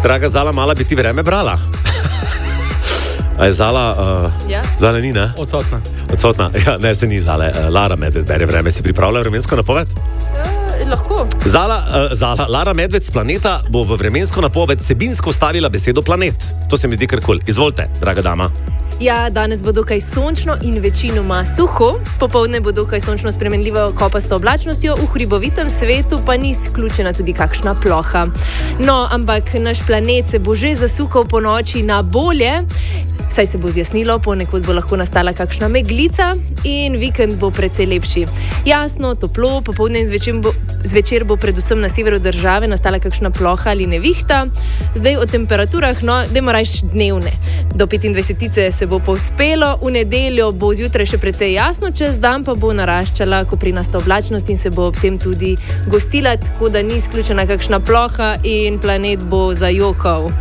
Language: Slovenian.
Draga Zala, mala bi ti vreme brala. A je Zala, Zala ni, ne? Odsotna. Ja, ne, se ni Zale. Lara Medved bere vreme. Si pripravlja vremensko napoved? Lahko. Lara Medved z Planeta bo v vremensko napoved sebinsko stavila besedo planet. To se mi zdi kar kul. Izvolite, draga dama. Ja, danes bo dokaj sončno in večinoma suho, popoldne bo dokaj sončno spremenljivo kopasto oblačnostjo, v hribovitem svetu pa ni izključena tudi kakšna ploha. No, ampak naš planet se bo že zasukal po noči na bolje, saj se bo zjasnilo, ponekod bo lahko nastala kakšna meglica in vikend bo precej lepši. Jasno, toplo, popoldne in zvečer bo predvsem na severu države nastala kakšna ploha ali nevihta. Zdaj o temperaturah, no, dajmo rajš dnevne. Do 25 se bo povzpelo, v nedeljo bo zjutraj še precej jasno, čez dan pa bo naraščala koprinasta oblačnost in se bo ob tem tudi gostila, tako da ni izključena kakšna ploha in planet bo zajokal.